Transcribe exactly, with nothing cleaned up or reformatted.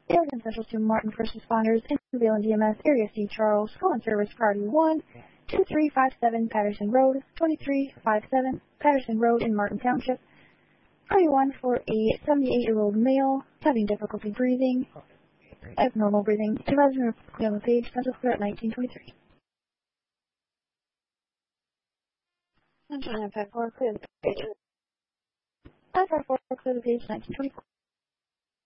Areas essential to Martin first responders in Vail D M S Area C. Charles. Call and service priority one, two three five seven Patterson Road, twenty-three fifty-seven Patterson Road in Martin Township. Priority one for a seventy-eight-year-old male having difficulty breathing, abnormal breathing. Supervisor on the page, Central Square at nineteen twenty-three. nine five four, clear the page. nine five four, clear the page, nineteen twenty-four.